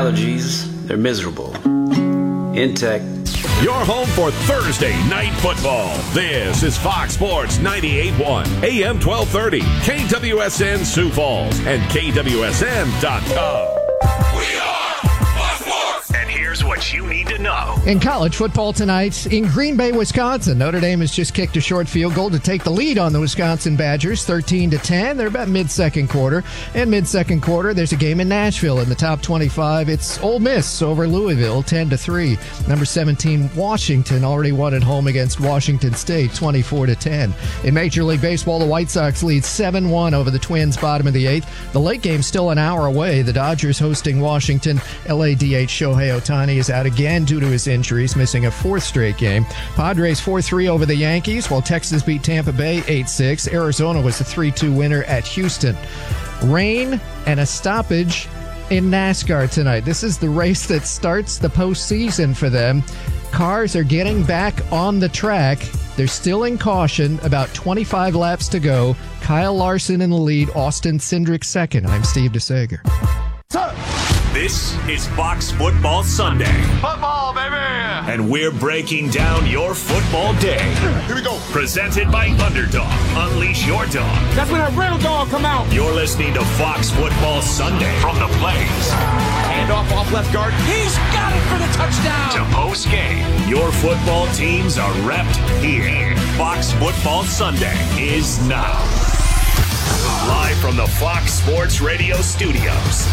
allergies, they're miserable. Intech. Your home for Thursday night football. This is Fox Sports 98.1, AM 1230, KWSN Sioux Falls, and KWSN.com. We are Fox Sports. And here's what you need to know. In college football tonight in Green Bay, Wisconsin, Notre Dame has just kicked a short field goal to take the lead on the Wisconsin Badgers, 13-10. They're about mid-second quarter. And mid-second quarter, there's a game in Nashville in the top 25. It's Ole Miss over Louisville, 10-3. Number 17, Washington, already won at home against Washington State, 24-10. In Major League Baseball, the White Sox lead 7-1 over the Twins, bottom of the eighth. The late game's still an hour away. The Dodgers hosting Washington. LADH Shohei Ohtani is out again due to his injuries, missing a fourth straight game. Padres 4-3 over the Yankees, while Texas beat Tampa Bay 8-6. Arizona was a 3-2 winner at Houston. Rain and a stoppage in NASCAR tonight. This is the race that starts the postseason for them. Cars are getting back on the track. They're still in caution, about 25 laps to go. Kyle Larson in the lead, Austin Cindric second. I'm Steve DeSager. This is Fox Football Sunday. Football, baby! And we're breaking down your football day. Here we go. Presented by Underdog. Unleash your dog. That's when a real dog come out. You're listening to Fox Football Sunday from the Blaze. Handoff off left guard. He's got it for the touchdown. To post game. Your football teams are repped here. Fox Football Sunday is now. Live from the Fox Sports Radio studios.